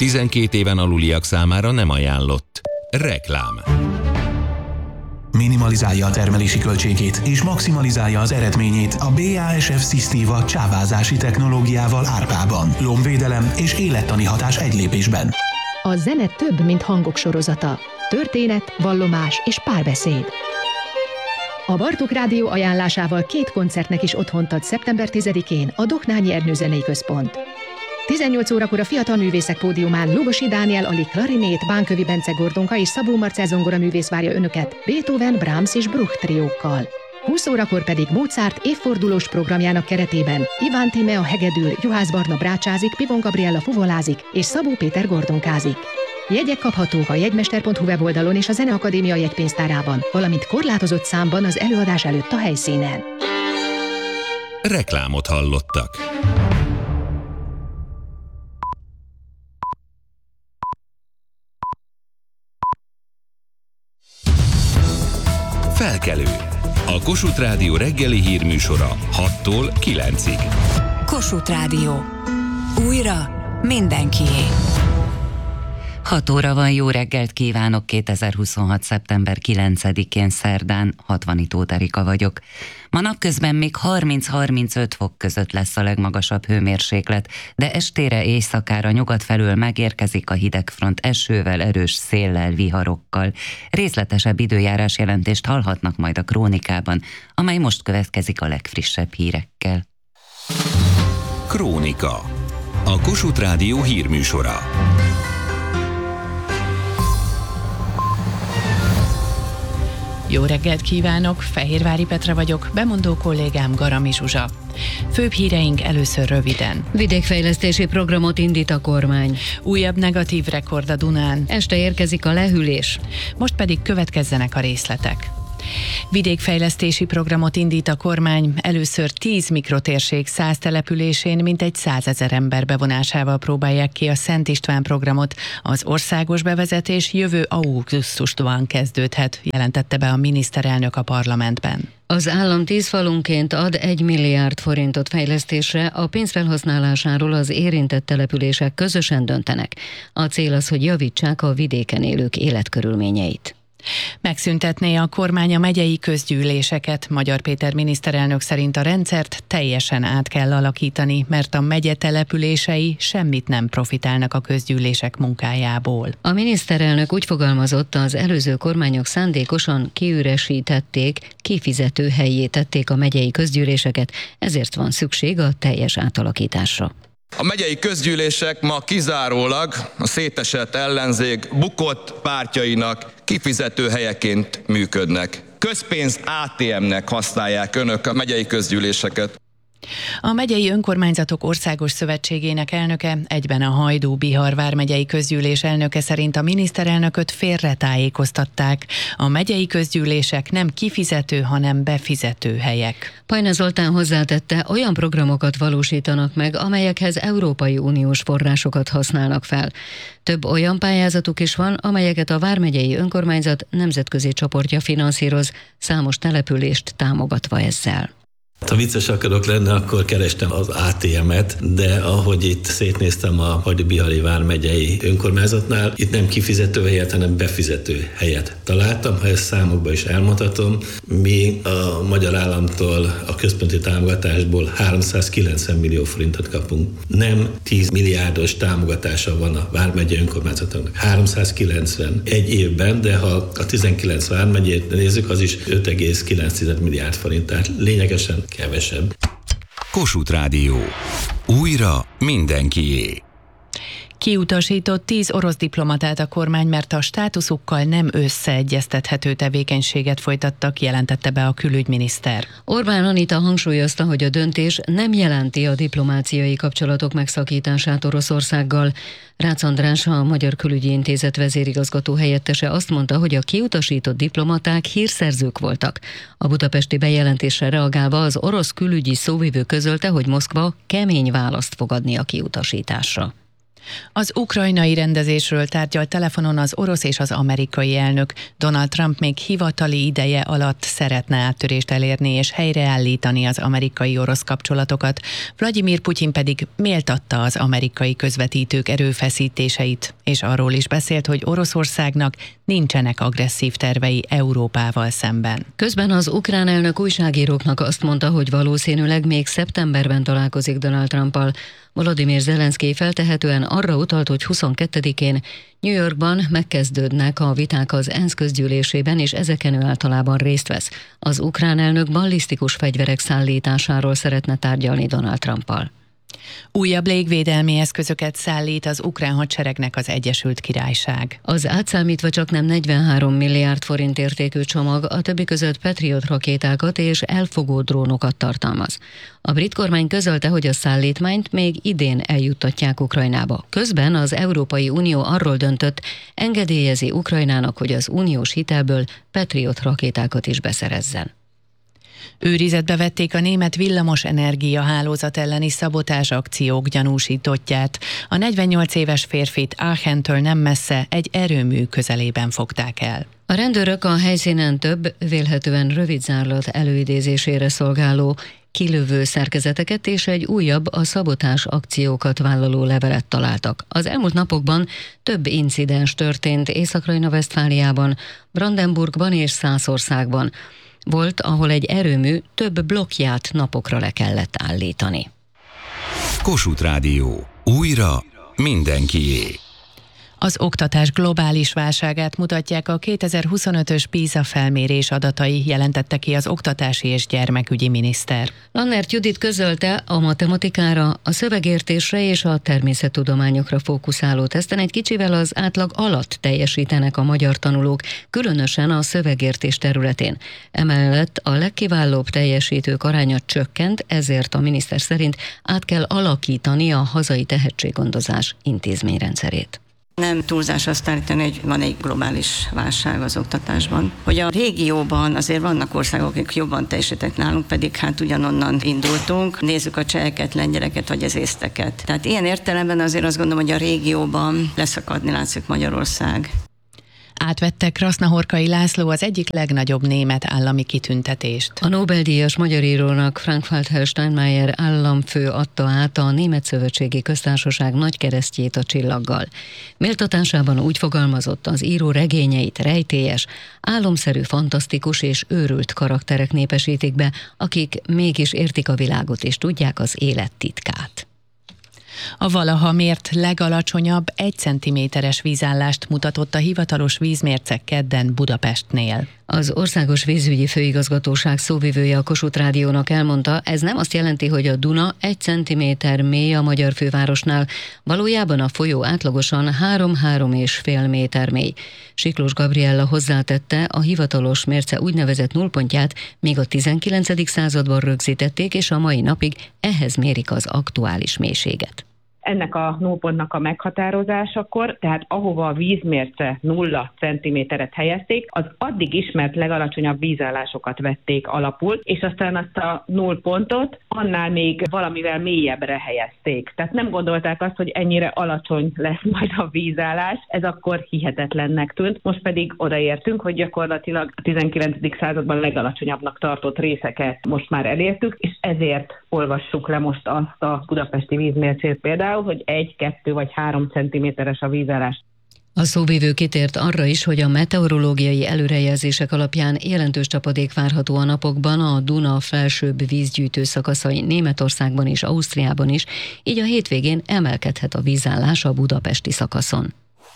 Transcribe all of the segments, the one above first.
12 éven aluliak számára nem ajánlott. Reklám. Minimalizálja a termelési költségét és maximalizálja az eredményét a BASF Systiva csávázási technológiával Árpában. Lombvédelem és élettani hatás egy lépésben. A zene több, mint hangok sorozata. Történet, vallomás és párbeszéd. A Bartók Rádió ajánlásával 2 koncertnek is otthont ad szeptember 10-én a Dohnányi Ernő Zenei Központ. 18 órakor a Fiatal Művészek Pódiumán Lugosi Dániel Ali klarinét, Bánkövi Bence Gordonka és Szabó Marcell zongoraművész várja önöket Beethoven, Brahms és Bruch triókkal. 20 órakor pedig Mozart évfordulós programjának keretében Iván Tíme a hegedül, Juhász Barna brácsázik, Pivon Gabriella fuvolázik és Szabó Péter gordonkázik. Jegyek kaphatók a jegymester.hu weboldalon és a Zeneakadémia jegypénztárában, valamint korlátozott számban az előadás előtt a helyszínen. Reklámot hallottak. Felkelő. A Kossuth Rádió reggeli hírműsora 6-tól 9-ig. Kossuth Rádió. Újra mindenkié. 6 óra van, jó reggelt kívánok, 2026. szeptember 9-én szerdán, 60 Tóth Erika vagyok. Ma napközben még 30-35 fok között lesz a legmagasabb hőmérséklet, de estére éjszakára nyugat felől megérkezik a hidegfront esővel, erős széllel, viharokkal. Részletesebb időjárás jelentést hallhatnak majd a Krónikában, amely most következik a legfrissebb hírekkel. Krónika. A Kossuth Rádió hírműsora. Jó reggelt kívánok, Fehérvári Petra vagyok, bemondó kollégám Garami Zsuzsa. Főbb híreink először röviden. Vidékfejlesztési programot indít a kormány. Újabb negatív rekord a Dunán. Este érkezik a lehűlés. Most pedig következzenek a részletek. Vidékfejlesztési programot indít a kormány, először 10 mikrotérség 100 településén mintegy 100 000 ember bevonásával próbálják ki a Szent István programot. Az országos bevezetés jövő augusztusban kezdődhet, jelentette be a miniszterelnök a parlamentben. Az állam 10 falunként ad 1 milliárd forintot fejlesztésre, a pénz felhasználásáról az érintett települések közösen döntenek. A cél az, hogy javítsák a vidéken élők életkörülményeit. Megszüntetné a kormány a megyei közgyűléseket. Magyar Péter miniszterelnök szerint a rendszert teljesen át kell alakítani, mert a megye települései semmit nem profitálnak a közgyűlések munkájából. A miniszterelnök úgy fogalmazott, az előző kormányok szándékosan kiüresítették, kifizető hellyé tették a megyei közgyűléseket, ezért van szükség a teljes átalakításra. A megyei közgyűlések ma kizárólag a szétesett ellenzék bukott pártjainak kifizető helyeként működnek. Közpénz ATM-nek használják önök a megyei közgyűléseket. A Megyei Önkormányzatok Országos Szövetségének elnöke, egyben a Hajdú-Bihar vármegyei közgyűlés elnöke szerint a miniszterelnököt félretájékoztatták. A megyei közgyűlések nem kifizető, hanem befizető helyek. Pajna Zoltán hozzátette, olyan programokat valósítanak meg, amelyekhez Európai Uniós forrásokat használnak fel. Több olyan pályázatuk is van, amelyeket a vármegyei önkormányzat nemzetközi csoportja finanszíroz, számos települést támogatva ezzel. Ha vicces akarok lenni, akkor kerestem az ATM-et, de ahogy itt szétnéztem a Hajdú-Bihari vármegyei önkormányzatnál, itt nem kifizető helyet, hanem befizető helyet találtam. Ha ezt számokba is elmondhatom, mi a magyar államtól a központi támogatásból 390 millió forintot kapunk. Nem 10 milliárdos támogatása van a vármegyei önkormányzatoknak. 390 egy évben, de ha a 19 vármegyét nézzük, az is 5,9 milliárd forint, tehát lényegesen kevesebb. Kossuth Rádió. Újra mindenkié. Kiutasított 10 orosz diplomatát a kormány, mert a státuszukkal nem összeegyeztethető tevékenységet folytattak, jelentette be a külügyminiszter. Orbán Anita hangsúlyozta, hogy a döntés nem jelenti a diplomáciai kapcsolatok megszakítását Oroszországgal. Rácz András, a Magyar Külügyi Intézet vezérigazgató helyettese azt mondta, hogy a kiutasított diplomaták hírszerzők voltak. A budapesti bejelentésre reagálva az orosz külügyi szóvivő közölte, hogy Moszkva kemény választ fog adni a kiutasításra. Az ukrajnai rendezésről tárgyalt telefonon az orosz és az amerikai elnök. Donald Trump még hivatali ideje alatt szeretne áttörést elérni és helyreállítani az amerikai-orosz kapcsolatokat. Vladimir Putyin pedig méltatta az amerikai közvetítők erőfeszítéseit, és arról is beszélt, hogy Oroszországnak nincsenek agresszív tervei Európával szemben. Közben az ukrán elnök újságíróknak azt mondta, hogy valószínűleg még szeptemberben találkozik Donald Trumpal. Volodymyr Zelenszkij feltehetően arra utalt, hogy 22-én New Yorkban megkezdődnek a viták az ENSZ közgyűlésében, és ezeken ő általában részt vesz. Az ukrán elnök ballisztikus fegyverek szállításáról szeretne tárgyalni Donald Trumpal. Újabb légvédelmi eszközöket szállít az ukrán hadseregnek az Egyesült Királyság. Az átszámítva csaknem 43 milliárd forint értékű csomag a többi között Patriot rakétákat és elfogó drónokat tartalmaz. A brit kormány közölte, hogy a szállítmányt még idén eljuttatják Ukrajnába. Közben az Európai Unió arról döntött, engedélyezi Ukrajnának, hogy az uniós hitelből Patriot rakétákat is beszerezzen. Őrizetbe vették a német villamos energia hálózat elleni szabotázs akciók gyanúsítottját. A 48 éves férfit Aachentől nem messze egy erőmű közelében fogták el. A rendőrök a helyszínen több, vélhetően rövidzárlat előidézésére szolgáló kilövő szerkezeteket és egy újabb, a szabotázs akciókat vállaló levelet találtak. Az elmúlt napokban több incidens történt Észak-Rajna-Vesztfáliában, Brandenburgban és Szászországban. Volt, ahol egy erőmű több blokkját napokra le kellett állítani. Kossuth Rádió. Újra mindenkié. Az oktatás globális válságát mutatják a 2025-ös PISA felmérés adatai, jelentette ki az oktatási és gyermekügyi miniszter. Lannert Judit közölte, a matematikára, a szövegértésre és a természettudományokra fókuszáló teszten egy kicsivel az átlag alatt teljesítenek a magyar tanulók, különösen a szövegértés területén. Emellett a legkiválóbb teljesítők aránya csökkent, ezért a miniszter szerint át kell alakítani a hazai tehetséggondozás intézményrendszerét. Nem túlzás azt állítani, hogy van egy globális válság az oktatásban. Hogy a régióban azért vannak országok, akik jobban teljesítettek nálunk, pedig hát ugyanonnan indultunk. Nézzük a cseheket, lengyeleket vagy az észteket. Tehát ilyen értelemben azért azt gondolom, hogy a régióban leszakadni látszik Magyarország. Átvette Krasznahorkai László az egyik legnagyobb német állami kitüntetést. A Nobel-díjas magyar írónak Frank-Walter Steinmeier államfő adta át a Német Szövetségi Köztársaság nagykeresztjét a csillaggal. Méltatásában úgy fogalmazott, az író regényeit rejtélyes, álomszerű, fantasztikus és őrült karakterek népesítik be, akik mégis értik a világot és tudják az élet titkát. A valaha mért legalacsonyabb 1 cm-es vízállást mutatott a hivatalos vízmérce kedden Budapestnél. Az Országos Vízügyi Főigazgatóság szóvivője a Kossuth Rádiónak elmondta, ez nem azt jelenti, hogy a Duna 1 cm mély a magyar fővárosnál, valójában a folyó átlagosan 3-3,5 méter mély. Siklós Gabriella hozzátette, a hivatalos mérce úgynevezett nullpontját még a 19. században rögzítették, és a mai napig ehhez mérik az aktuális mélységet. Ennek a nullpontnak a meghatározásakor, tehát ahova a vízmérce 0 cm-et helyezték, az addig ismert legalacsonyabb vízállásokat vették alapul, és aztán azt a nullpontot annál még valamivel mélyebbre helyezték. Tehát nem gondolták azt, hogy ennyire alacsony lesz majd a vízállás, ez akkor hihetetlennek tűnt. Most pedig odaértünk, hogy gyakorlatilag a 19. században legalacsonyabbnak tartott részeket most már elértük, és ezért olvassuk le most azt a budapesti vízmércét például, hogy 1, 2 vagy 3 cm-es a vízállás. A szóvivő kitért arra is, hogy a meteorológiai előrejelzések alapján jelentős csapadék várható a napokban a Duna felsőbb vízgyűjtő szakaszai Németországban és Ausztriában is, így a hétvégén emelkedhet a vízállás a budapesti szakaszon.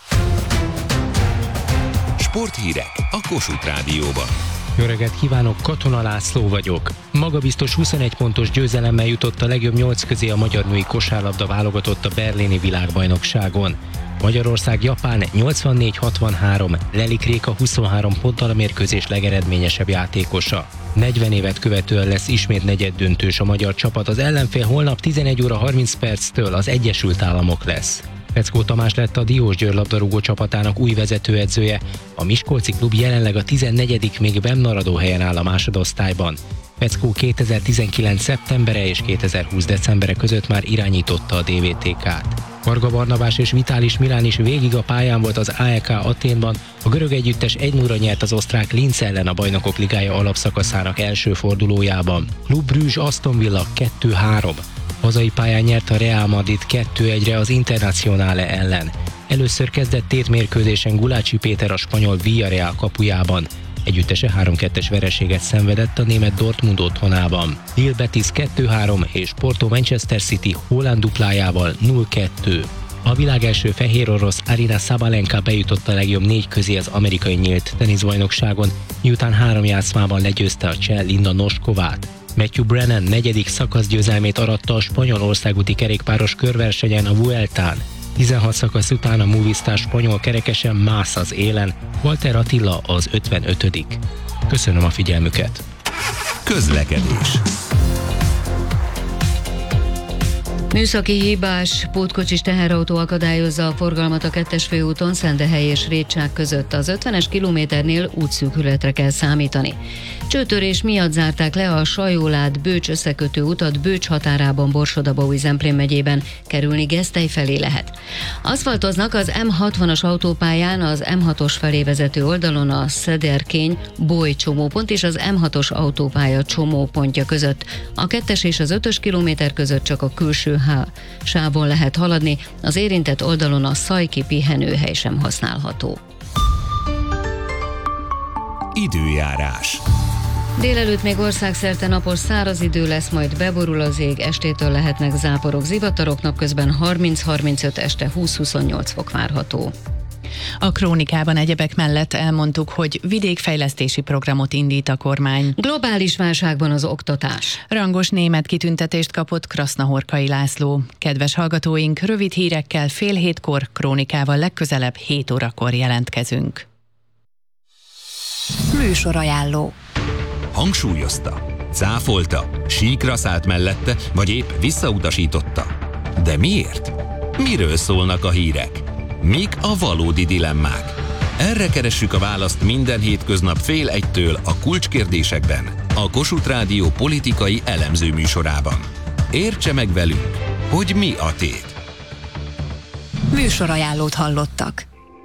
Sporthírek a Kossuth Rádióban. Jó reggelt kívánok, Katona László vagyok. Magabiztos 21 pontos győzelemmel jutott a legjobb 8 közé a magyar női kosárlabda válogatott a berlini világbajnokságon. Magyarország-Japán 84-63, Lelik Réka 23 ponttal a mérkőzés legeredményesebb játékosa. 40 évet követően lesz ismét negyeddöntős a magyar csapat, az ellenfél holnap 11 óra 30 perctől az Egyesült Államok lesz. Peckó Tamás lett a Diósgyőr labdarúgó csapatának új vezetőedzője, a Miskolci klub jelenleg a 14. még bennmaradó helyen áll a másodosztályban. Peckó 2019. szeptembere és 2020. decembere között már irányította a DVTK-t. Varga Barnabás és Vitalis Milán is végig a pályán volt az AEK Athénban, a görög együttes 1-0-ra nyert az osztrák Linz ellen a Bajnokok Ligája alapszakaszának első fordulójában. Club Brugge Aston Villa 2-3. Hazai pályán nyert a Real Madrid 2-1-re az Internazionale ellen. Először kezdett tétmérkőzésen Gulácsi Péter a spanyol Villarreal kapujában. Együttese 3-2-es vereséget szenvedett a német Dortmund otthonában. Lille Betis 2-3 és Porto Manchester City Haaland duplájával 0-2. A világ első fehér orosz Aryna Sabalenka bejutott a legjobb 4 közé az amerikai nyílt teniszbajnokságon, miután 3 játszmában legyőzte a cseh Linda Noskovát. Matthew Brennan 4. szakaszgyőzelmét aratta a spanyol országúti kerékpáros körversenyen a Vueltán. 16 szakasz után a Movistar spanyol kerekesen mász az élen, Walter Attila az 55. Köszönöm a figyelmüket! Közlekedés. Műszaki hibás pótkocsis teherautó akadályozza a forgalmat a 2-es főúton Szendehely és Rétság között. Az 50-es kilométernél útszűkületre kell számítani. Csőtörés miatt zárták le a Sajólád-Bőcs összekötő utat Bőcs határában Borsod-Abaúj-Zemplén megyében, kerülni Gesztely felé lehet. Aszfaltoznak az M60-as autópályán az M6-os felé vezető oldalon a Szederkény-Boly csomópont és az M6-os autópálya csomópontja között. A 2-es és az 5-ös kilométer között csak a külső sávon lehet haladni, az érintett oldalon a Szajki pihenőhely sem használható. Időjárás. Délelőtt még országszerte napos száraz idő lesz, majd beborul az ég, estétől lehetnek záporok, zivatarok, napközben 30-35, este 20-28 fok várható. A krónikában egyebek mellett elmondtuk, hogy vidékfejlesztési programot indít a kormány. Globális válságban az oktatás. Rangos német kitüntetést kapott Krasznahorkai László. Kedves hallgatóink, rövid hírekkel 6:30 krónikával legközelebb 7 órakor jelentkezünk. Műsorajánló. Hangsúlyozta, cáfolta, síkra szállt mellette, vagy épp visszautasította. De miért? Miről szólnak a hírek? Mik a valódi dilemmák? Erre keressük a választ minden hétköznap 12:30 a Kulcskérdésekben, a Kossuth Rádió politikai elemző műsorában. Értse meg velünk, hogy mi a tét. Műsorajánlót hallottak.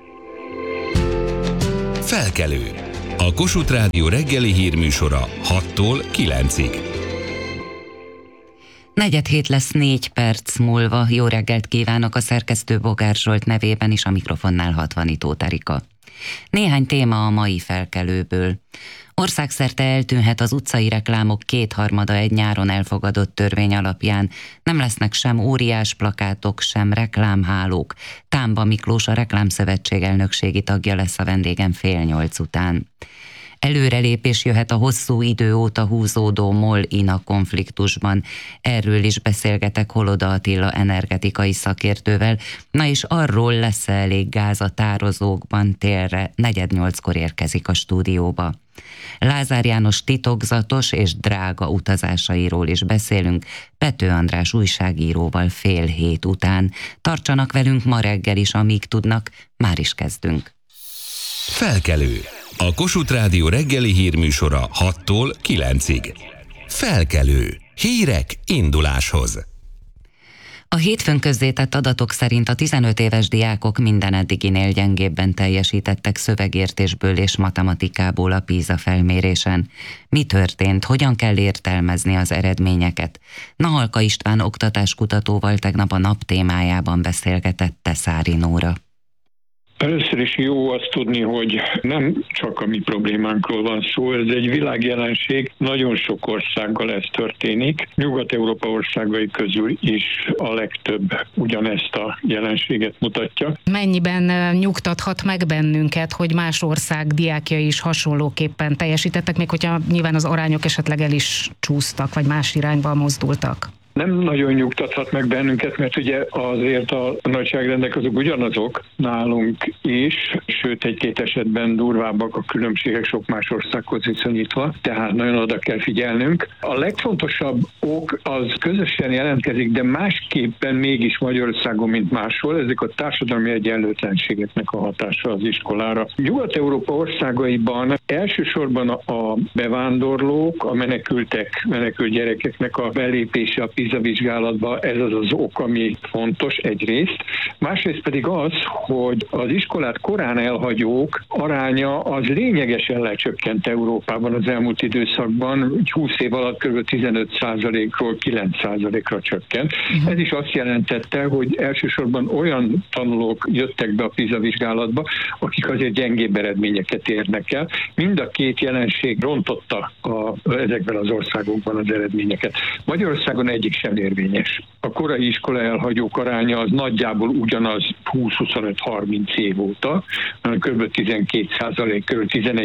Felkelő. A Kossuth Rádió reggeli hírműsora 6-tól 9-ig. 4:45 lesz 4 perc múlva. Jó reggelt kívánok a szerkesztő Bogár Zsolt nevében is, a mikrofonnál Hatvanitó Erika. Néhány téma a mai felkelőből. Országszerte eltűnhet az utcai reklámok 2/3 egy nyáron elfogadott törvény alapján. Nem lesznek sem óriás plakátok, sem reklámhálók. Támba Miklós, a Reklámszövetség elnökségi tagja lesz a vendégem 7:30 után. Előrelépés jöhet a hosszú idő óta húzódó MOL-INA konfliktusban. Erről is beszélgetek Holoda Attila energetikai szakértővel. Na és arról, lesz-e elég gáz a tározókban télre, 7:45 érkezik a stúdióba. Lázár János titokzatos és drága utazásairól is beszélünk Pető András újságíróval 6:30 után. Tartsanak velünk ma reggel is, amíg tudnak, már is kezdünk. Felkelő. A Kossuth Rádió reggeli hírműsora 6-tól 9-ig. Felkelő. Hírek induláshoz. A hétfőn közzétett adatok szerint a 15 éves diákok minden eddiginél gyengébben teljesítettek szövegértésből és matematikából a PISA felmérésen. Mi történt, hogyan kell értelmezni az eredményeket? Nahalka István oktatáskutatóval tegnap a Nap témájában beszélgetett Teszári Nóra. Először is jó azt tudni, hogy nem csak a mi problémánkról van szó, ez egy világjelenség, nagyon sok országgal ez történik. Nyugat-Európa országai közül is a legtöbb ugyanezt a jelenséget mutatja. Mennyiben nyugtathat meg bennünket, hogy más ország diákjai is hasonlóképpen teljesítettek, még hogyha nyilván az arányok esetleg el is csúsztak, vagy más irányba mozdultak? Nem nagyon nyugtathat meg bennünket, mert ugye azért a nagyságrendek azok ugyanazok nálunk is, sőt egy-két esetben durvábbak a különbségek sok más országhoz viszonyítva, tehát nagyon oda kell figyelnünk. A legfontosabb ok az közösen jelentkezik, de másképpen mégis Magyarországon, mint máshol, ezek a társadalmi egyenlőtlenségeknek a hatása az iskolára. Nyugat-Európa országaiban Elsősorban a bevándorlók, a menekült gyerekeknek a belépése a PISA vizsgálatba, ez az ok, ami fontos egyrészt. Másrészt pedig az, hogy az iskolát korán elhagyók aránya az lényegesen lecsökkent Európában az elmúlt időszakban, 20 év alatt kb. 15%-ról 9%-ra csökkent. Ez is azt jelentette, hogy elsősorban olyan tanulók jöttek be a PISA vizsgálatba, akik azért gyengébb eredményeket érnek el. Mind a két jelenség rontotta ezekben az országokban az eredményeket. Magyarországon egyik sem érvényes. A korai iskola elhagyók aránya az nagyjából ugyanaz 20-25-30 év óta, kb. 12%, kb.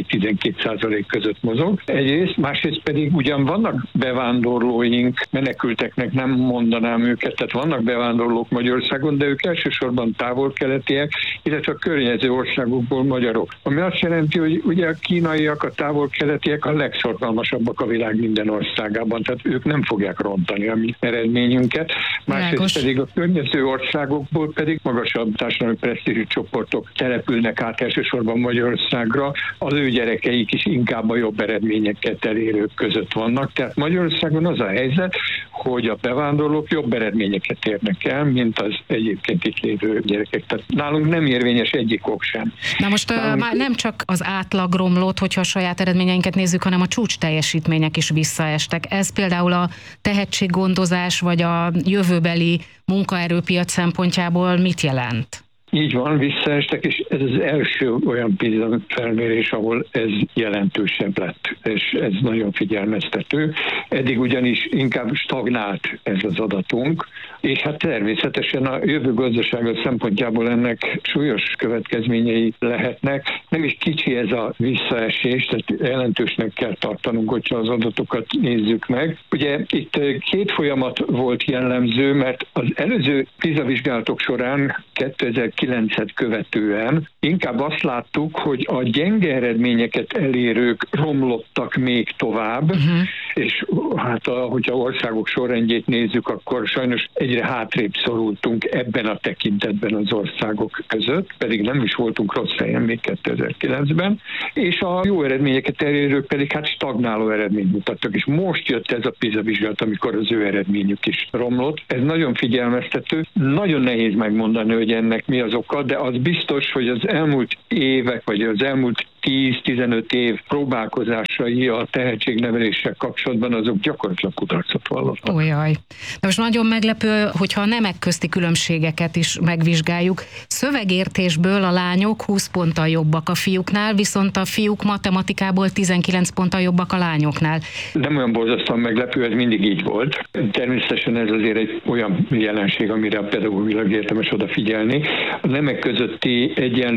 11-12% között mozog. Egyrészt, másrészt pedig ugyan vannak bevándorlóink, menekülteknek nem mondanám őket, tehát vannak bevándorlók Magyarországon, de ők elsősorban távol-keletiek, illetve a környező országokból magyarok. Ami azt jelenti, hogy ugye a kínaiak, a távol-keletiek a legszorgalmasabbak a világ minden országában, tehát ők nem fogják rontani a mi eredményünket. Másrészt pedig a környező országokból pedig magasabb társadalmi presztízsű csoportok települnek át elsősorban Magyarországra, az ő gyerekeik is inkább a jobb eredményeket elérők között vannak. Tehát Magyarországon az a helyzet, hogy a bevándorlók jobb eredményeket érnek el, mint az egyébként itt lévő gyerekek. Tehát nálunk nem érvényes egyik ok sem. Na most már nem csak az átlag romlott, hogyha a saját eredményeinket nézzük, hanem a csúcs teljesítmények is visszaestek. Ez például a tehetséggondozás vagy a jövőbeli munkaerőpiac szempontjából mit jelent? Így van, visszaestek, és ez az első olyan PISA felmérés, ahol ez jelentősebb lett, és ez nagyon figyelmeztető. Eddig ugyanis inkább stagnált ez az adatunk, és hát természetesen a jövő gazdasága szempontjából ennek súlyos következményei lehetnek. Nem is kicsi ez a visszaesés, tehát jelentősnek kell tartanunk, hogyha az adatokat nézzük meg. Ugye itt két folyamat volt jellemző, mert az előző PISA vizsgálatok során 2009-et követően inkább azt láttuk, hogy a gyenge eredményeket elérők romlottak még tovább, és hát hogyha országok sorrendjét nézzük, akkor sajnos egyre hátrébb szorultunk ebben a tekintetben az országok között, pedig nem is voltunk rossz helyen még 2009-ben, és a jó eredményeket elérők pedig hát stagnáló eredményt mutattak, és most jött ez a PISA vizsgálat, amikor az ő eredményük is romlott. Ez nagyon figyelmeztető, nagyon nehéz megmondani, hogy ennek mi az oka, de az biztos, hogy az elmúlt évek, vagy az elmúlt 10-15 év próbálkozásai a tehetségneveléssel kapcsolatban azok gyakorlatilag kudarcot vallottak. Ójaj. De most nagyon meglepő, hogyha a nemek közti különbségeket is megvizsgáljuk. Szövegértésből a lányok 20 ponttal jobbak a fiúknál, viszont a fiúk matematikából 19 ponttal jobbak a lányoknál. Nem olyan borzasztóan meglepő, ez mindig így volt. Természetesen ez azért egy olyan jelenség, amire a pedagógilag érdemes odafigyelni. A nemek közötti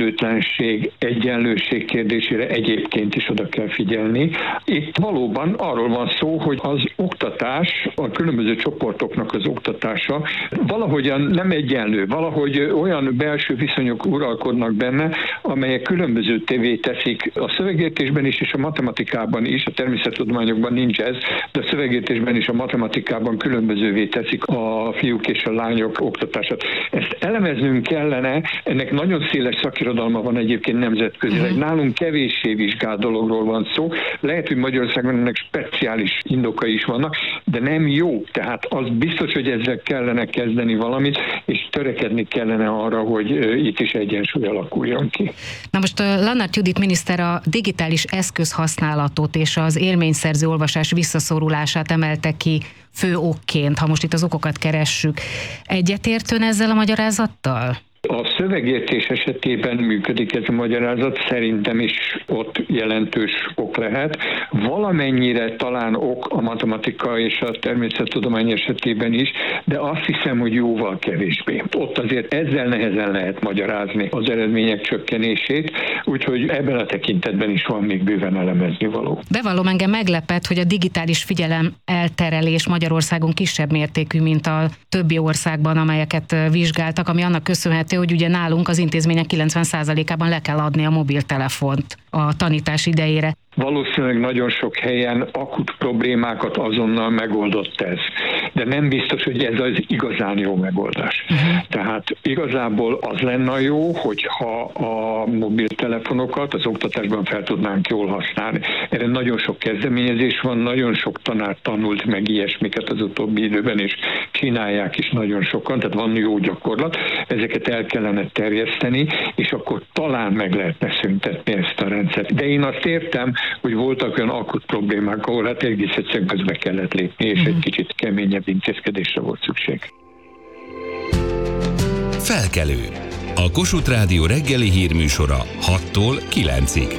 egyenlőség kérdésére egyébként is oda kell figyelni. Itt valóban arról van szó, hogy az oktatás, a különböző csoportoknak az oktatása valahogyan nem egyenlő, valahogy olyan belső viszonyok uralkodnak benne, amelyek különbözővé teszik a szövegértésben is, és a matematikában is, a természettudományokban nincs ez, de a szövegértésben is, a matematikában különbözővé teszik a fiúk és a lányok oktatását. Ezt elemeznünk kellene, ennek nagyon széles szakirodalma van egyébként nemzetközileg. Nálunk kevéssé vizsgált dologról van szó. Lehet, hogy Magyarországon ennek speciális indokai is vannak, de nem jó. Tehát az biztos, hogy ezzel kellene kezdeni valamit, és törekedni kellene arra, hogy itt is egyensúly alakuljon ki. Na most Lannart Judit miniszter a digitális eszközhasználatot és az élményszerző olvasás visszaszorulását emelte ki fő okként, ha most itt az okokat keressük. Egyetért ön ezzel a magyarázattal? A szövegértés esetében működik ez a magyarázat, szerintem is ott jelentős ok lehet. Valamennyire talán ok a matematika és a természettudomány esetében is, de azt hiszem, hogy jóval kevésbé. Ott azért ezzel nehezen lehet magyarázni az eredmények csökkenését, úgyhogy ebben a tekintetben is van még bőven elemezni való. Bevallom, engem meglepett, hogy a digitális figyelem elterelés Magyarországon kisebb mértékű, mint a többi országban, amelyeket vizsgáltak, ami annak köszönhető, hogy ugye nálunk az intézmények 90%-ában le kell adni a mobiltelefont a tanítás idejére. Valószínűleg nagyon sok helyen akut problémákat azonnal megoldott ez. de nem biztos, hogy ez az igazán jó megoldás. Tehát igazából az lenne jó, hogyha a mobiltelefonokat az oktatásban fel tudnánk jól használni. Erre nagyon sok kezdeményezés van, nagyon sok tanár tanult meg ilyesmiket az utóbbi időben, és csinálják is nagyon sokan, tehát van jó gyakorlat. Ezeket el kellene terjeszteni, és akkor talán meg lehetne szüntetni ezt a rendszert. De én azt értem, hogy voltak olyan akut problémák, ahol hát egész egyszerűen közbe kellett lépni, és egy kicsit keményebb intézkedésre volt szükség. Felkelő. A Kossuth Rádió reggeli hírműsora 6-tól 9-ig.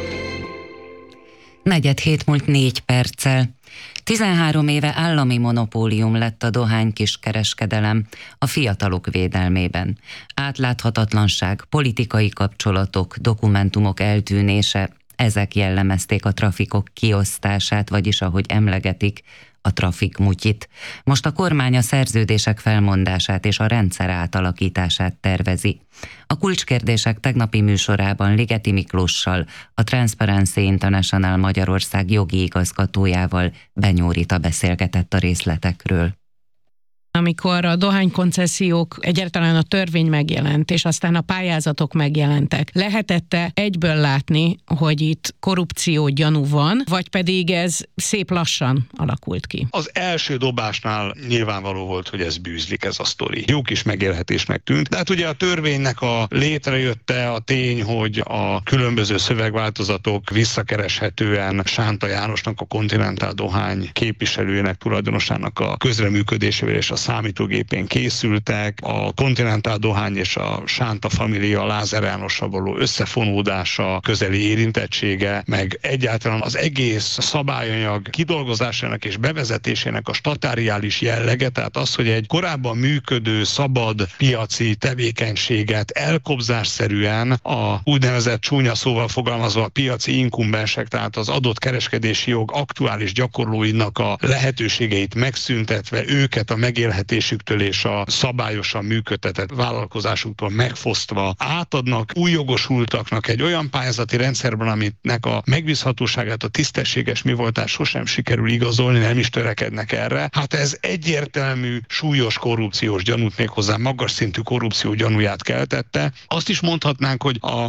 6:47 13 éve állami monopólium lett a dohány kiskereskedelem a fiatalok védelmében. Átláthatatlanság, politikai kapcsolatok, dokumentumok eltűnése, ezek jellemezték a trafikok kiosztását, vagyis ahogy emlegetik, a trafikmutyit. Most a kormány a szerződések felmondását és a rendszer átalakítását tervezi. A kulcskérdések tegnapi műsorában Ligeti Miklóssal, a Transparency International Magyarország jogi igazgatójával Benyó Rita beszélgetett a részletekről. Amikor a dohánykoncesziók, egyáltalán a törvény megjelent, és aztán a pályázatok megjelentek, lehetett-e egyből látni, hogy itt korrupció gyanú van, vagy pedig ez szép lassan alakult ki? Az első dobásnál nyilvánvaló volt, hogy ez bűzlik, ez a sztori. Jó kis megélhetésnek tűnt, de hát ugye a törvénynek a létrejötte a tény, hogy a különböző szövegváltozatok visszakereshetően Sánta Jánosnak, a Continental Dohány képviselőjének, tulajdonosának a közreműködésével és a számítógépén készültek, a Continental Dohány és a Sánta família Lázár Jánossal való összefonódása, közeli érintettsége, meg egyáltalán az egész szabályanyag kidolgozásának és bevezetésének a statáriális jellege, tehát az, hogy egy korábban működő szabad piaci tevékenységet elkobzásszerűen a úgynevezett csúnya szóval fogalmazva a piaci inkumbensek, tehát az adott kereskedési jog aktuális gyakorlóinak a lehetőségeit megszüntetve, őket a megélhetésüktől és a szabályosan működtetett vállalkozásuktól megfosztva átadnak új jogosultaknak egy olyan pályázati rendszerben, aminek a megbízhatóságát, a tisztességes mivoltást sosem sikerül igazolni, nem is törekednek erre. Hát ez egyértelmű, súlyos korrupciós gyanút, méghozzá magas szintű korrupció gyanúját keltette. Azt is mondhatnánk, hogy a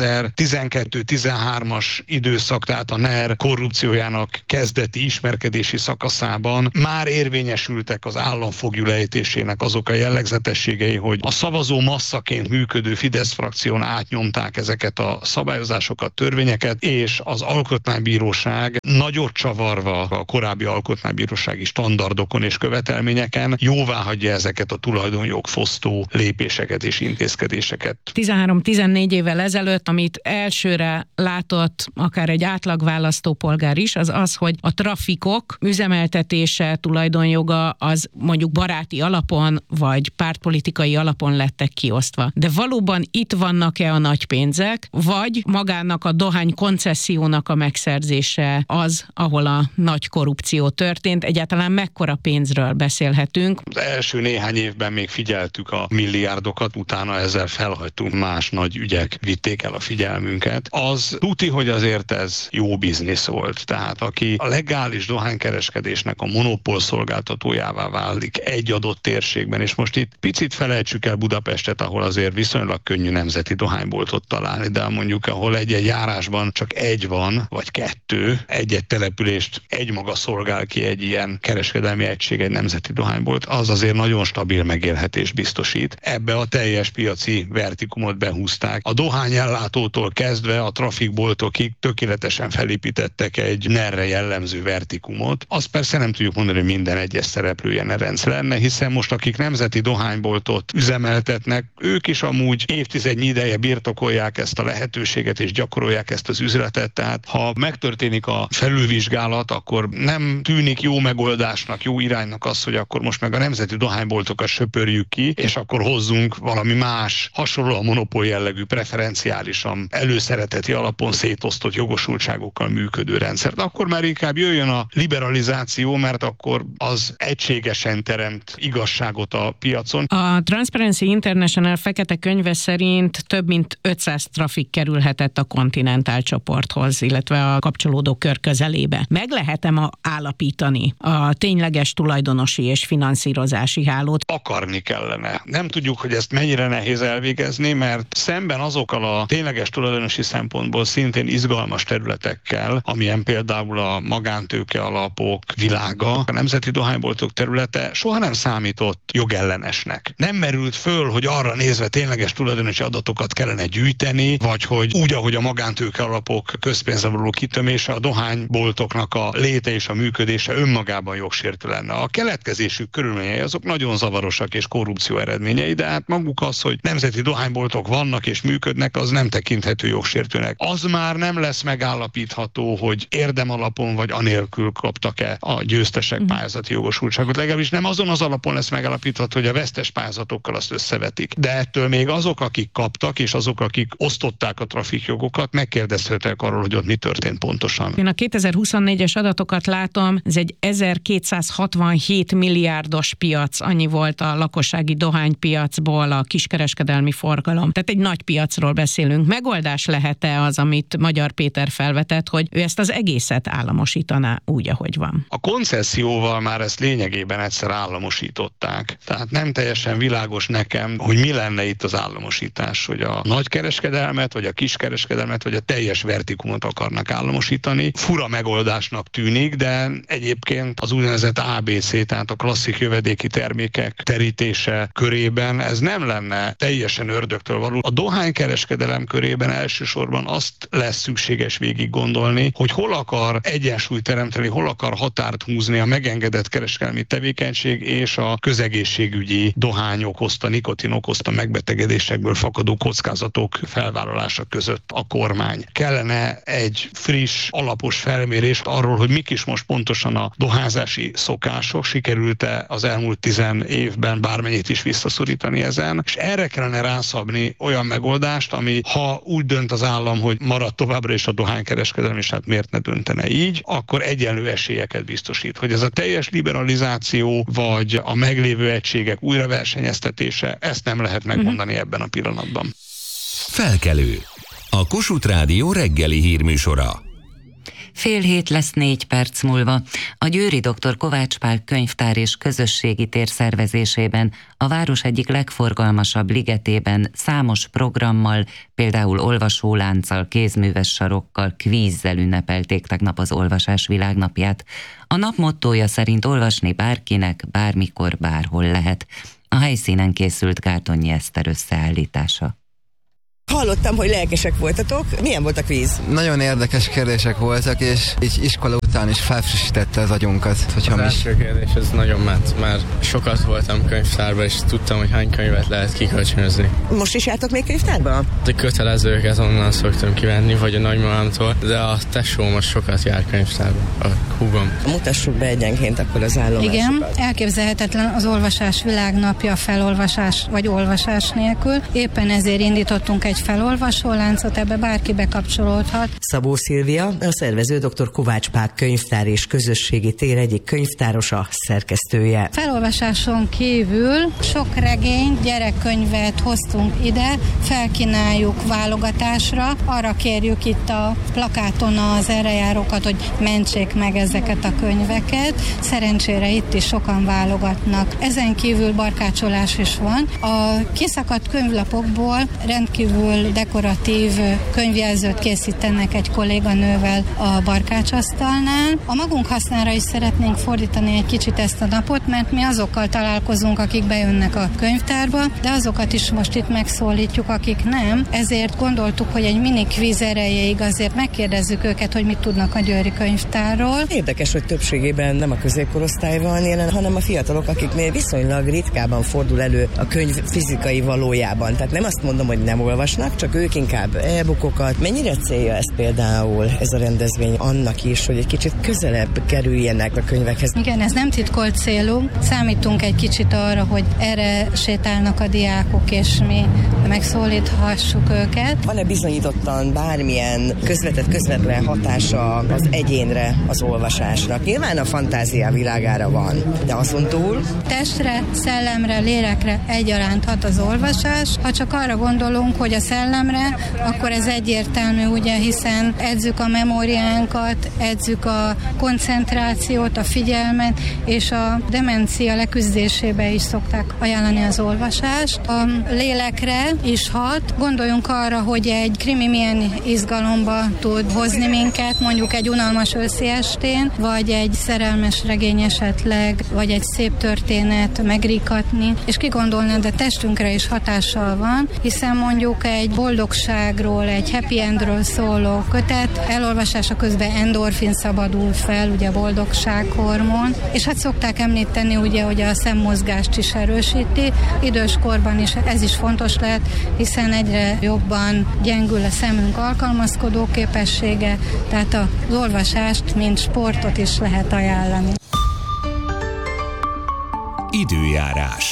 2012-13-as időszak, tehát a NER korrupciójának kezdeti ismerkedési szakaszában már érvényesültek az államfoglyul ejtésének azok a jellegzetességei, hogy a szavazó masszaként működő Fidesz frakción átnyomták ezeket a szabályozásokat, törvényeket, és az alkotmánybíróság nagyot csavarva a korábbi alkotmánybírósági standardokon és követelményeken jóváhagyja ezeket a tulajdonjog fosztó lépéseket és intézkedéseket. 13-14 évvel ezelőtt, amit elsőre látott akár egy átlag választópolgár is, az az, hogy a trafikok üzemeltetése, tulajdonjoga az mondjuk baráti alapon vagy pártpolitikai alapon lettek kiosztva. De valóban itt vannak-e a nagy pénzek, vagy magának a dohány koncessziónak a megszerzése az, ahol a nagy korrupció történt? Egyáltalán mekkora pénzről beszélhetünk? Az első néhány évben még figyeltük a milliárdokat, utána ezzel felhagytunk, más nagy ügyek vitték el a figyelmünket. Az tuti, hogy azért ez jó biznisz volt. Tehát aki a legális dohánykereskedésnek a monopól szolgáltatójává válik egy adott térségben, és most itt picit felejtsük el Budapestet, ahol azért viszonylag könnyű nemzeti dohányboltot találni, de mondjuk ahol egy-egy járásban csak egy van, vagy kettő, egy-egy települést egymaga szolgál ki egy ilyen kereskedelmi egység, egy nemzeti dohánybolt, az azért nagyon stabil megélhetést biztosít. Ebbe a teljes piaci vertikumot behúzták. A dohányellátótól kezdve a trafikboltokig tökéletesen felépítettek egy NER-re jellemző vertikumot. Azt persze nem tudjuk mondani, hogy minden egyes szereplő ilyen rendszer lenne, hiszen most akik nemzeti dohányboltot üzemeltetnek, ők is amúgy évtizednyi ideje birtokolják ezt a lehetőséget és gyakorolják ezt az üzletet, tehát ha megtörténik a felülvizsgálat, akkor nem tűnik jó megoldásnak, jó iránynak az, hogy akkor most meg a nemzeti dohányboltokat söpörjük ki, és akkor hozzunk valami más, hasonló a monopól jellegű, preferenciálisan előszereteti alapon szétosztott jogosultságokkal működő rendszert. Akkor már inkább jöjjön a liberalizáció, mert akkor az egységesen terem teremt igazságot a piacon. A Transparency International fekete könyve szerint több mint 500 trafik kerülhetett a Continental csoporthoz, illetve a kapcsolódó kör közelébe. Meg lehet-e állapítani a tényleges tulajdonosi és finanszírozási hálót? Akarni kellene. Nem tudjuk, hogy ezt mennyire nehéz elvégezni, mert szemben azokkal a tényleges tulajdonosi szempontból szintén izgalmas területekkel, amilyen például a magántőke alapok világa, a nemzeti dohányboltok területe soha nem számított jogellenesnek. Nem merült föl, hogy arra nézve tényleges tulajdonosi adatokat kellene gyűjteni, vagy hogy úgy, ahogy a magántőke alapok közpénzre való kitömése, a dohányboltoknak a léte és a működése önmagában jogsértő lenne. A keletkezésük körülményei azok nagyon zavarosak és korrupció eredményei, de hát maguk az, hogy nemzeti dohányboltok vannak és működnek, az nem tekinthető jogsértőnek. Az már nem lesz megállapítható, hogy érdemalapon vagy anélkül kaptak-e a győztesek pályázati jogosultságot. Legalábbis nem azon az alapon lesz megállapítható, hogy a vesztes pályázatokkal azt összevetik. De ettől még azok, akik kaptak, és azok, akik osztották a trafikjogokat, megkérdezhetek arról, hogy ott mi történt pontosan. Én a 2024-es adatokat látom, ez egy 1267 milliárdos piac, annyi volt a lakossági dohánypiacból a kiskereskedelmi forgalom. Tehát egy nagy piacról beszélünk. Megoldás lehet-e az, amit Magyar Péter felvetett, hogy ő ezt az egészet államosítaná úgy, ahogy van? A koncesszióval már ezt lényegében egyszer államosították. Tehát nem teljesen világos nekem, hogy mi lenne itt az államosítás, hogy a nagykereskedelmet, vagy a kiskereskedelmet, vagy a teljes vertikumot akarnak államosítani. Fura megoldásnak tűnik, de egyébként az úgynevezett ABC, tehát a klasszik jövedéki termékek terítése körében ez nem lenne teljesen ördögtől való. A dohánykereskedelem körében elsősorban azt lesz szükséges végig gondolni, hogy hol akar egyensúlyt teremteni, hol akar határt húzni a megengedett kereskedelmi tevékenység és a közegészségügyi dohány okozta, nikotin okozta megbetegedésekből fakadó kockázatok felvállalása között a kormány. Kellene egy friss, alapos felmérést arról, hogy mik is most pontosan a dohányzási szokások, sikerült-e az elmúlt 10 évben bármennyit is visszaszorítani ezen, és erre kellene rászabni olyan megoldást, ami ha úgy dönt az állam, hogy marad továbbra is a dohánykereskedelem, és hát miért ne döntene így, akkor egyenlő esélyeket biztosít. Hogy ez a teljes liberalizáció, vagy a meglévő egységek újraversenyeztetése, ezt nem lehet megmondani ebben a pillanatban. Felkelő. A Kossuth Rádió reggeli hírműsora. 6:30 lesz 4 perc múlva. A Győri Dr. Kovács Pál könyvtár és közösségi tér szervezésében a város egyik legforgalmasabb ligetében számos programmal, például olvasólánccal, kézműves sarokkal, kvízzel ünnepelték tegnap az olvasás világnapját. A nap mottója szerint olvasni bárkinek, bármikor, bárhol lehet. A helyszínen készült Gárdonyi Eszter összeállítása. Hallottam, hogy lelkesek voltatok. Milyen volt a kvíz? Nagyon érdekes kérdések voltak, és így iskola után is felfrissítette az agyunkat. Az első kérdés, ez nagyon ment, mert sokat voltam könyvtárban, és tudtam, hogy hány könyvet lehet kikölcsönözni. Most is jártok még könyvtárba? A kötelezőket onnan szoktam kivenni, vagy a nagymamámtól, de a tesóm most sokat jár könyvtárba, a húgom. Mutassuk be egyenként akkor az állomásokat. Igen, elképzelhetetlen az olvasás világnapja felolvasás vagy olvasás nélkül. Éppen ezért indítottunk egy felolvasó láncot, ebbe bárki bekapcsolódhat. Szabó Szilvia, a szervező Dr. Kovács Pál könyvtár és közösségi tér egyik könyvtárosa, szerkesztője. Felolvasáson kívül sok regényt, gyerekkönyvet hoztunk ide, felkínáljuk válogatásra. Arra kérjük itt a plakáton az errejárókat, hogy mentsék meg ezeket a könyveket. Szerencsére itt is sokan válogatnak. Ezen kívül barkácsolás is van. A kiszakadt könyvlapokból rendkívül dekoratív könyvjelzőt készítenek egy kolléganővel a barkácsasztalnál. A magunk hasznára is szeretnénk fordítani egy kicsit ezt a napot, mert mi azokkal találkozunk, akik bejönnek a könyvtárba, de azokat is most itt megszólítjuk, akik nem. Ezért gondoltuk, hogy egy mini kvíz erejéig azért megkérdezzük őket, hogy mit tudnak a győri könyvtárról. Érdekes, hogy többségében nem a középkorosztály van jelen, hanem a fiatalok, akiknél viszonylag ritkában fordul elő a könyv fizikai valójában. Tehát nem azt mondom, hogy nem olvasnak, csak ők inkább e-bookokat. Mennyire célja ez például, ez a rendezvény annak is, hogy egy kicsit közelebb kerüljenek a könyvekhez? Igen, ez nem titkolt célunk. Számítunk egy kicsit arra, hogy erre sétálnak a diákok, és mi megszólíthassuk őket. Van-e bizonyítottan bármilyen közvetlen hatása az egyénre, az olvasásnak? Nyilván a fantázia világára van, de azon túl? Testre, szellemre, lélekre egyaránt hat az olvasás. Ha csak arra gondolunk, hogy a szellemre, akkor ez egyértelmű, ugye, hiszen edzük a memóriánkat, edzük a koncentrációt, a figyelmet, és a demencia leküzdésébe is szokták ajánlani az olvasást. A lélekre is hat. Gondoljunk arra, hogy egy krimi milyen izgalomba tud hozni minket, mondjuk egy unalmas őszi estén, vagy egy szerelmes regény esetleg, vagy egy szép történet megrikatni, és ki gondolná, de testünkre is hatással van, hiszen mondjuk egy boldogságról, egy happy endről szóló kötet, elolvasása közben endorfin szabadul fel, ugye a boldogsághormon, és hát szokták említeni, ugye, hogy a szemmozgást is erősíti, időskorban is ez is fontos lehet, hiszen egyre jobban gyengül a szemünk alkalmazkodó képessége, tehát az olvasást, mint sportot is lehet ajánlani. Időjárás.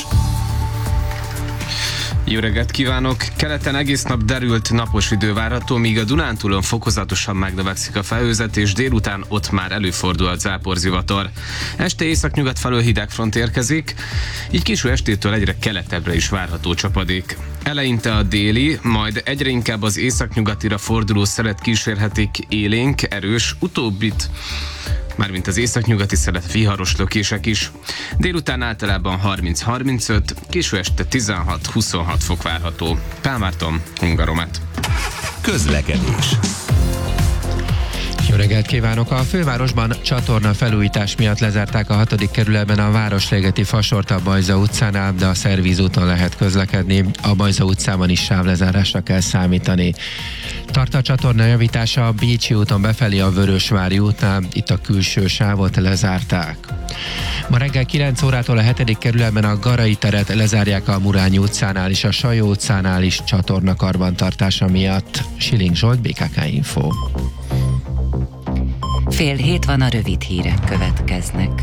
Jó reggelt kívánok! Keleten egész nap derült, napos idő várható, míg a Dunántúlon fokozatosan megnövekszik a felhőzet, és délután ott már előfordul a záporzivatar. Este északnyugat felől hidegfront érkezik, így késő estétől egyre keletebbre is várható csapadék. Eleinte a déli, majd egyre inkább az északnyugatira forduló szelet kísérhetik élénk, erős, utóbbit mármint az északnyugati szelet viharos lökések is. Délután általában 30-35, késő este 16-26 fok várható. Pál Márton, Hungaromet. Közlekedés. Jó reggelt kívánok! A fővárosban csatorna felújítás miatt lezárták a 6. kerületben a Városligeti fasort a Bajza utcánál, de a Szervízúton lehet közlekedni. A Bajza utcában is sávlezárásra kell számítani. Tart a csatorna javítása a Bécsi úton befelé a Vörösvári útnál, itt a külső sávot lezárták. Ma reggel 9 órától a 7. kerületben a Garai teret lezárják a Murányi utcánál és a Sajó utcánál is csatorna karbantartása miatt. Siling Zsolt, BKK Info. 6:30 van, a rövid hírek következnek.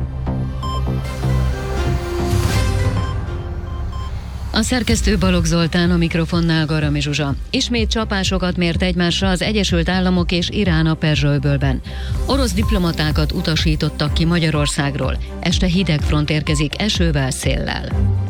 A szerkesztő Balogh Zoltán, a mikrofonnál Garami Zsuzsa. Ismét csapásokat mért egymásra az Egyesült Államok és Irán a Perzsa-öbölben. Orosz diplomatákat utasítottak ki Magyarországról. Este hidegfront érkezik esővel, széllel.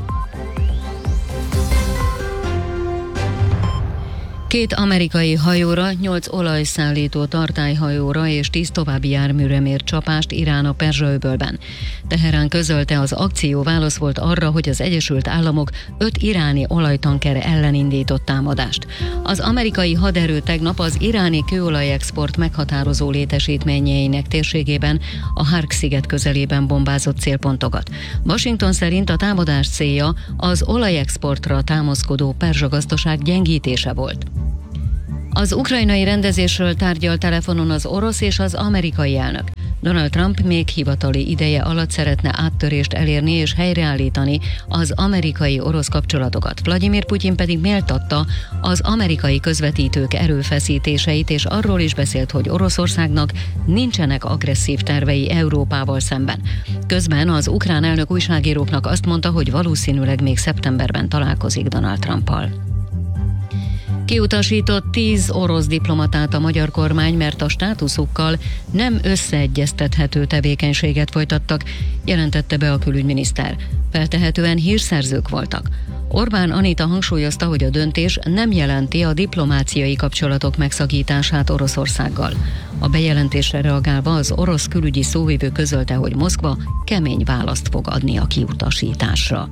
2 amerikai hajóra, 8 olajszállító tartályhajóra és 10 további járműre mért csapást Irán a Perzsa-öbölben. Teherán közölte, az akció válasz volt arra, hogy az Egyesült Államok 5 iráni olajtanker ellen indított támadást. Az amerikai haderő tegnap az iráni kőolajexport meghatározó létesítményeinek térségében a Hark-sziget közelében bombázott célpontokat. Washington szerint a támadás célja az olajexportra támaszkodó perzsa gazdaság gyengítése volt. Az ukrajnai rendezésről tárgyal telefonon az orosz és az amerikai elnök. Donald Trump még hivatali ideje alatt szeretne áttörést elérni és helyreállítani az amerikai-orosz kapcsolatokat. Vladimir Putyin pedig méltatta az amerikai közvetítők erőfeszítéseit, és arról is beszélt, hogy Oroszországnak nincsenek agresszív tervei Európával szemben. Közben az ukrán elnök újságíróknak azt mondta, hogy valószínűleg még szeptemberben találkozik Donald Trumpal. Kiutasított 10 orosz diplomatát a magyar kormány, mert a státuszukkal nem összeegyeztethető tevékenységet folytattak, jelentette be a külügyminiszter. Feltehetően hírszerzők voltak. Orbán Anita hangsúlyozta, hogy a döntés nem jelenti a diplomáciai kapcsolatok megszakítását Oroszországgal. A bejelentésre reagálva az orosz külügyi szóvivő közölte, hogy Moszkva kemény választ fog adni a kiutasításra.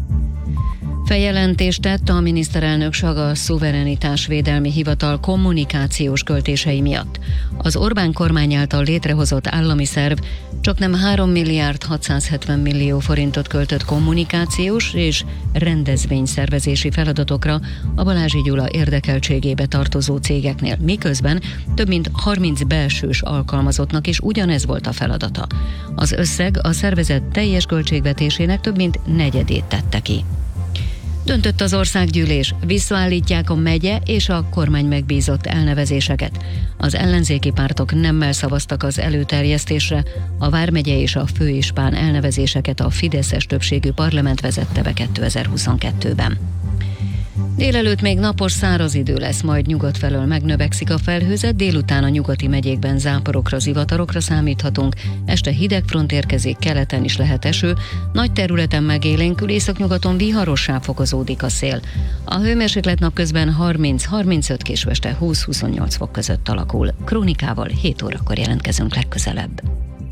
Feljelentést tett a miniszterelnökség a Szuverenitásvédelmi Hivatal kommunikációs költései miatt. Az Orbán kormány által létrehozott állami szerv csaknem 3 milliárd 670 millió forintot költött kommunikációs és rendezvényszervezési feladatokra a Balázsi Gyula érdekeltségébe tartozó cégeknél, miközben több mint 30 belsős alkalmazottnak is ugyanez volt a feladata. Az összeg a szervezet teljes költségvetésének több mint negyedét tette ki. Döntött az országgyűlés, visszaállítják a megye és a kormány megbízott elnevezéseket. Az ellenzéki pártok nemmel szavaztak az előterjesztésre, a vármegye és a főispán elnevezéseket a fideszes többségű parlament vezette be 2022-ben. Délelőtt még napos száraz idő lesz, majd nyugat felől megnövekszik a felhőzet, délután a nyugati megyékben záporokra, zivatarokra számíthatunk, este hideg front érkezik, keleten is lehet eső, nagy területen megélénkül, északnyugaton viharossá fokozódik a szél. A hőmérséklet napközben 30-35, késő este 20-28 fok között alakul. Krónikával 7 órakor jelentkezünk legközelebb.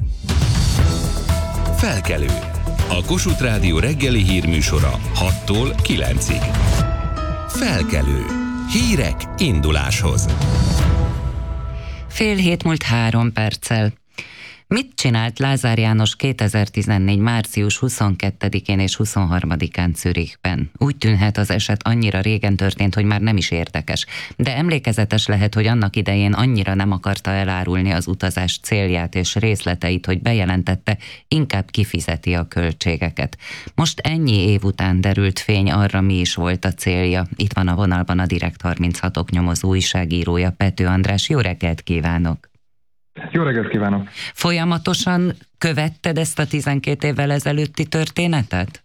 Felkelő. A Kossuth Rádió reggeli hírműsora 6-tól 9-ig. Felkelő. Hírek induláshoz. 6:07 Mit csinált Lázár János 2014. március 22-én és 23-án Zürichben? Úgy tűnhet, az eset annyira régen történt, hogy már nem is érdekes. De emlékezetes lehet, hogy annak idején annyira nem akarta elárulni az utazás célját és részleteit, hogy bejelentette, inkább kifizeti a költségeket. Most ennyi év után derült fény arra, mi is volt a célja. Itt van a vonalban a Direkt 36-ok nyomozó újságírója, Pető András. Jó reggelt kívánok! Jó reggelt kívánok! Folyamatosan követted ezt a 12 évvel ezelőtti történetet?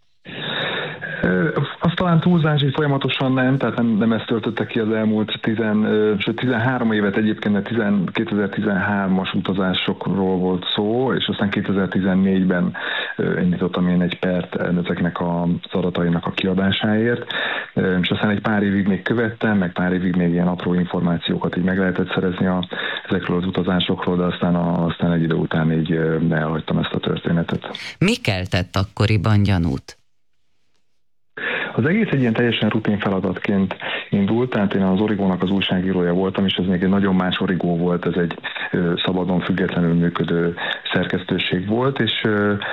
Azt talán túlzás, hogy folyamatosan nem, tehát nem ezt töltötte ki az elmúlt 13 évet egyébként, de 2013-as utazásokról volt szó, és aztán 2014-ben indítottam én egy pert ezeknek az adatainak a kiadásáért, és aztán egy pár évig még követtem, meg pár évig még ilyen apró információkat így meg lehetett szerezni ezekről az utazásokról, de aztán egy idő után így elhagytam ezt a történetet. Mi keltett akkoriban gyanút? Az egész egy ilyen teljesen rutin feladatként indult, tehát én az Origónak az újságírója voltam, és ez még egy nagyon más Origó volt, ez egy szabadon, függetlenül működő szerkesztőség volt, és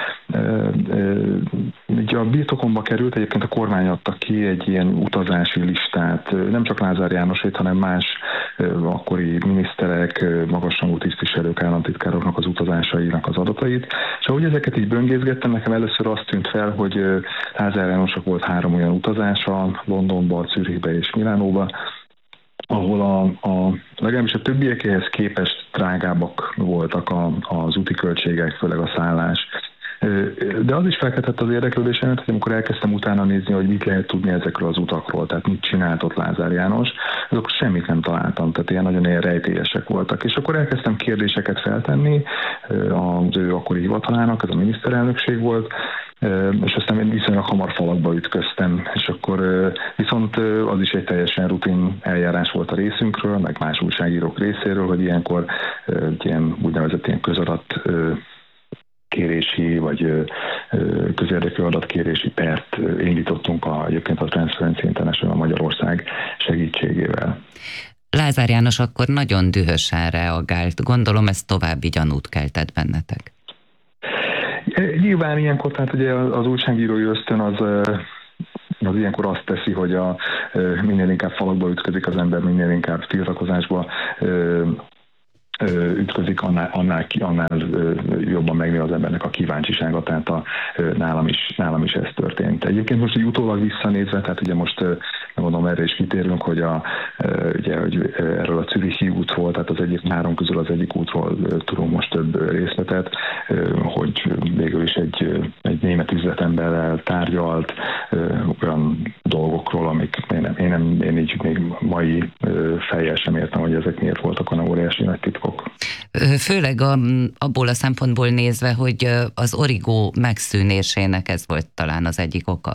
ugye a birtokomba került, egyébként a kormány adta ki egy ilyen utazási listát, nem csak Lázár Jánosét, hanem más akkori miniszterek, magasrangú tisztviselők, államtitkároknak az utazásainak az adatait, és ahogy ezeket így böngészgettem, nekem először azt tűnt fel, hogy Lázár Jánosnak volt 3 olyan utazása, Londonba, Zürichbe és Milánóba, ahol legalábbis a többiekéhez képest drágábbak voltak az úti költségek, főleg a szállás. De az is felkeltett az érdeklődésemet, hogy amikor elkezdtem utána nézni, hogy mit lehet tudni ezekről az utakról, tehát mit csinált ott Lázár János, akkor semmit nem találtam, tehát ilyen nagyon rejtélyesek voltak. És akkor elkezdtem kérdéseket feltenni az ő akkori hivatalának, ez a miniszterelnökség volt, és aztán én viszonylag hamar falakba ütköztem, és akkor viszont az is egy teljesen rutin eljárás volt a részünkről, meg más újságírók részéről, hogy ilyenkor ilyen úgynevezett ilyen közadat kérési vagy közérdekű adatkérési pert indítottunk egyébként a Transparency International Magyarország segítségével. Lázár János akkor nagyon dühösen reagált. Gondolom ez további gyanút keltett bennetek. Nyilván ilyenkor, tehát ugye az újságírói ösztön az ilyenkor azt teszi, hogy minél inkább falakba ütközik az ember, minél inkább tiltakozásba ütközik, annál jobban megnő az embernek a kíváncsisága, tehát nálam is ez történt. Egyébként most így utólag visszanézve, tehát ugye most mondom, erre is kitérünk, hogy hogy erről a Zürichi útról, tehát az egyik 3 közül az egyik útról tudunk most több részletet, hogy végül is egy német üzletemberrel tárgyalt olyan dolgokról, amik én így még mai fejjel sem értem, hogy ezek miért voltak olyan óriási nagy titkok. Főleg abból a szempontból nézve, hogy az Origó megszűnésének ez volt talán az egyik oka.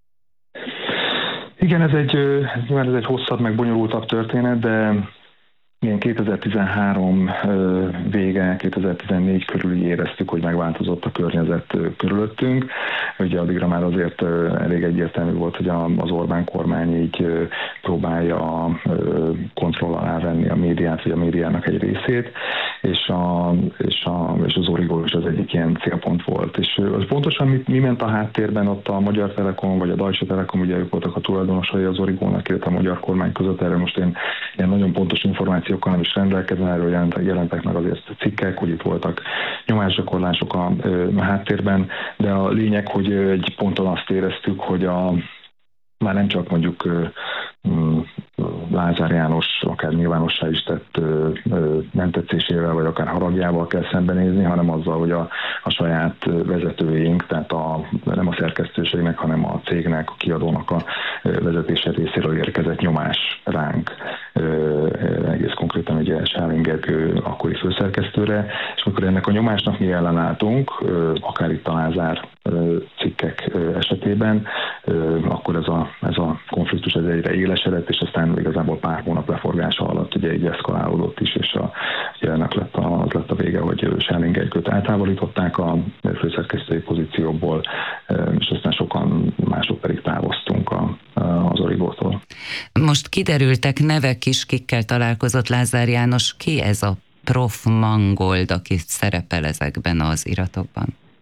Igen, ez egy hosszabb, meg bonyolultabb történet, de ilyen 2013 vége, 2014 körül éreztük, hogy megváltozott a környezet körülöttünk. Ugye addigra már azért elég egyértelmű volt, hogy az Orbán kormány így próbálja kontroll alá venni a médiát, vagy a médiának egy részét, és az Origó is az egyik ilyen célpont volt. És az pontosan mi ment a háttérben ott a Magyar Telekom, vagy a Deutsche Telekom, ugye ők voltak a tulajdonosai az Origónak, illetve a magyar kormány között, erről most én ilyen nagyon pontos információkkal nem is rendelkezem, erről jelentek meg azért cikkek, hogy itt voltak nyomásgyakorlások a háttérben, de a lényeg, hogy egy ponton azt éreztük, hogy már nem csak mondjuk Lázár János akár nyilvánossá is tett nem tetszésével, vagy akár haragjával kell szembenézni, hanem azzal, hogy a saját vezetőink, tehát nem a szerkesztőségnek, hanem a cégnek, a kiadónak vezetése részéről érkezett nyomás ránk, egész konkrétan ugye Schálin Gergő akkori főszerkesztőre, és amikor ennek a nyomásnak mi ellenálltunk, akár itt a Lázár cikkek esetében, akkor ez a konfliktus egyre élesedett, és aztán igazából pár hónap leforgása alatt ugye így eszkalálódott is, és ugye ennek az lett a vége, hogy Schálin Gergőt eltávolították a főszerkesztői pozícióból, és aztán sokan mások pedig távoztunk az Origótól. Most kiderültek nevek is, kikkel találkozott Lázár János. Ki ez a Prof. Mangold, aki szerepel ezekben az iratokban?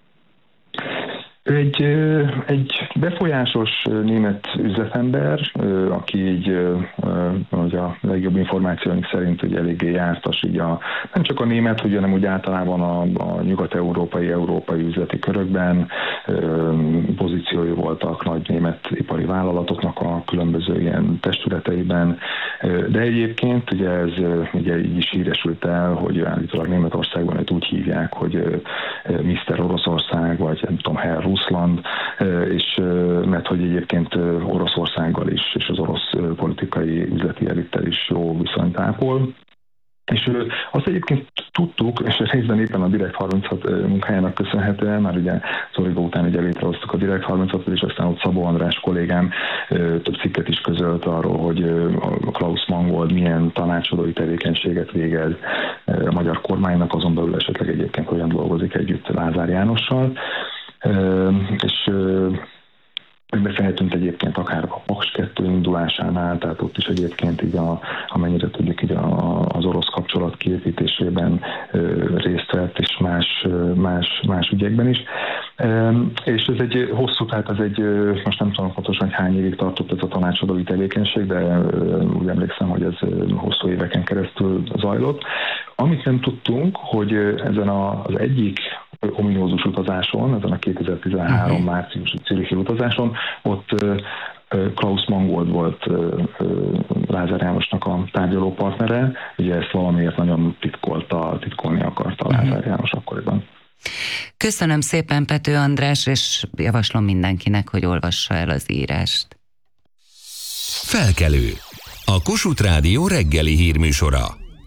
Egy befolyásos német üzletember, aki így a legjobb információink szerint ugye eléggé jártas így nem csak a német, hanem úgy általában a nyugat-európai üzleti körökben, pozíciói voltak nagy német ipari vállalatoknak a különböző ilyen testületeiben, de egyébként ugye ez ugye így is híresült el, hogy állítólag Németországban úgy hívják, hogy Mr. Oroszország, vagy nem tudom, Herr Russland, és mert hogy egyébként Oroszországgal is, és az orosz politikai üzleti elittel is jó viszonyt ápol. És azt egyébként tudtuk, és részben éppen a Direkt 36 munkájának köszönhetően, már ugye az Origó után ugye létrehoztuk a Direkt 36-ot, és aztán ott Szabó András kollégám több cikket is közölt arról, hogy a Klaus Mangold milyen tanácsadói tevékenységet végez a magyar kormánynak, azon belül esetleg egyébként hogyan dolgozik együtt Lázár Jánossal. És beszélhetünk egyébként akár a Paks 2 indulásánál, tehát ott is egyébként így amennyire tudjuk így az orosz kapcsolat kiépítésében részt vett, és más ügyekben is. És ez egy hosszú, tehát ez egy, most nem tudom pontosan, hogy hány évig tartott ez a tanácsadói tevékenység, de úgy emlékszem, hogy ez hosszú éveken keresztül zajlott. Amit nem tudtunk, hogy ezen az egyik ominózus utazáson, ezen a 2013 márciusi Zürichi utazáson, ott Klaus Mangold volt Lázár Jánosnak a tárgyalópartnere, ugye ezt valamiért nagyon titkolni akarta Lázár János akkoriban. Köszönöm szépen, Pető András, és javaslom mindenkinek, hogy olvassa el az írást. Felkelő. A Kossuth Rádió reggeli hírműsora.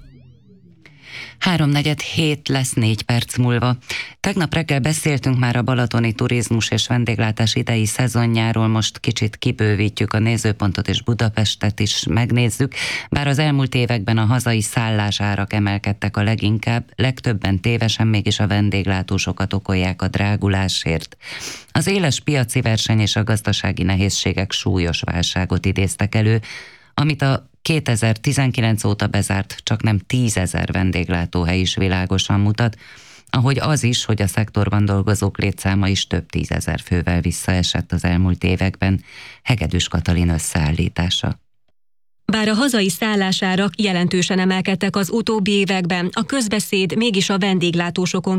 3:47 lesz 4 perc múlva. Tegnap reggel beszéltünk már a balatoni turizmus és vendéglátás idei szezonjáról, most kicsit kibővítjük a nézőpontot és Budapestet is megnézzük, bár az elmúlt években a hazai szállásárak emelkedtek a leginkább, legtöbben tévesen mégis a vendéglátósokat okolják a drágulásért. Az éles piaci verseny és a gazdasági nehézségek súlyos válságot idéztek elő, amit a 2019 óta bezárt csaknem 10 000 vendéglátóhely is világosan mutat, ahogy az is, hogy a szektorban dolgozók létszáma is több 10 000 fővel visszaesett az elmúlt években. Hegedűs Katalin összeállítása. Bár a hazai szállásárak jelentősen emelkedtek az utóbbi években, a közbeszéd mégis a vendéglátósokon